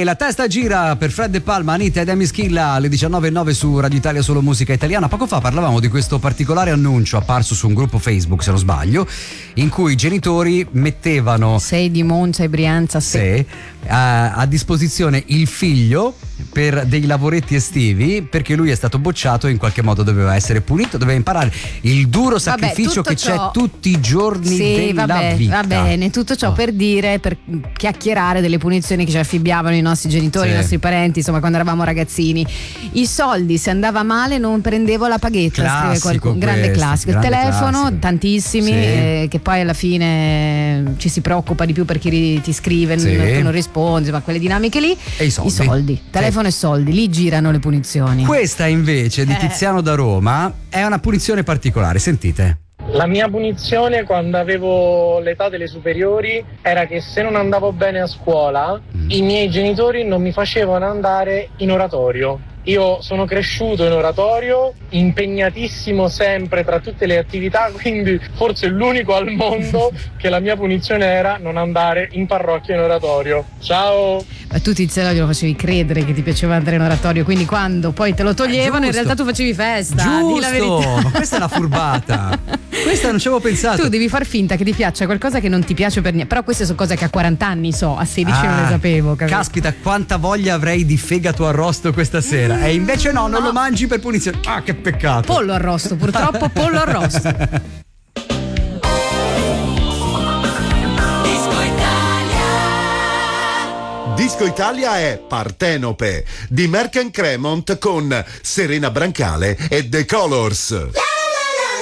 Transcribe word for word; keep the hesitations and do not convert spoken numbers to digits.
la testa gira per Fred De Palma, Anita ed Amy Schilla alle diciannove e nove su Radio Italia, solo musica italiana. Poco fa parlavamo di questo particolare annuncio apparso su un gruppo Facebook, se non sbaglio, in cui i genitori mettevano sei di Monza e Brianza sì, a, a disposizione il figlio per dei lavoretti estivi, perché lui è stato bocciato e in qualche modo doveva essere punito, doveva imparare il duro sacrificio vabbè, che ciò... c'è tutti i giorni sì, della vabbè, vita. Va bene, tutto ciò oh. per dire, per chiacchierare delle punizioni che ci affibbiavano i nostri genitori, sì. i nostri parenti, insomma, quando eravamo ragazzini. I soldi, se andava male non prendevo la paghetta, classico, scrive qualcuno, grande questo, classico. grande Il telefono, classico. tantissimi, sì. eh, che poi alla fine ci si preoccupa di più per chi ti scrive, sì. non, non rispondi, ma quelle dinamiche lì. E i soldi, I soldi. telefono sì. e soldi, lì girano le punizioni. Questa invece di eh. Tiziano da Roma è una punizione particolare, sentite. La mia punizione quando avevo l'età delle superiori era che se non andavo bene a scuola, mm. i miei genitori non mi facevano andare in oratorio. Io sono cresciuto in oratorio, impegnatissimo sempre tra tutte le attività, quindi forse l'unico al mondo che la mia punizione era non andare in parrocchia in oratorio. Ciao! Ma tu Tiziano glielo facevi credere che ti piaceva andare in oratorio, quindi quando poi te lo toglievano in realtà tu facevi festa. Giusto, di la verità. Ma questa è una furbata. Questa non ci avevo pensato. Tu devi far finta che ti piaccia qualcosa che non ti piace per niente. Però queste sono cose che a quaranta anni so, a sedici ah, non le sapevo. Capito? Caspita, quanta voglia avrei di fegato arrosto questa sera. E invece no, non no. lo mangi per punizione. Ah, che peccato. Pollo arrosto, purtroppo pollo arrosto. Disco Italia è Partenope di Merck and Cremont con Serena Brancale e The Colors.